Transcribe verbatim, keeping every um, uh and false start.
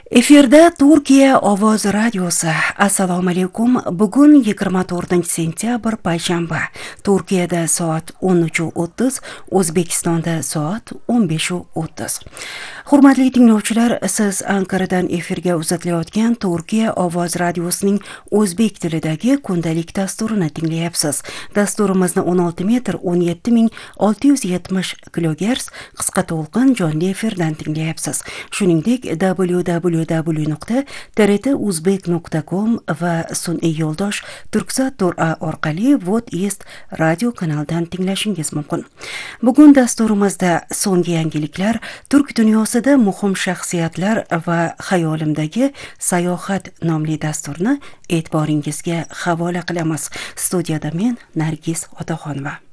Efirda Turkiya ovoz radiosi. Assalomu alaykum. Bugun yigirma to'rtinchi sentyabr payshanba. Turkiyada soat o'n uch o'ttiz, O'zbekistonda soat o'n besh o'ttiz. Hurmatli tinglovchilar, siz Anqaradan efirga uzatilayotgan Turkiya ovoz radiosining o'zbek tilidagi kundalik dasturini tinglayapsiz. Dasturimizni o'n olti metr o'n yetti ming olti yuz yetmish kilogerts qisqa to'lqin jonli efirdan tinglayapsiz. Shuningdek, w w w nuqta t r t uzbek nuqta com va sun'iy yo'ldosh turksat nuqta a orqali What East radio kanalidan tinglashingiz mumkin. Bugun dasturimizda so'nggi yangiliklar, turk dunyosida muhim shaxsiyatlar va xayolimdagi sayohat nomli dasturni e'tiboringizga havola qilamiz. Studiyada men Nargiz Otaxonova.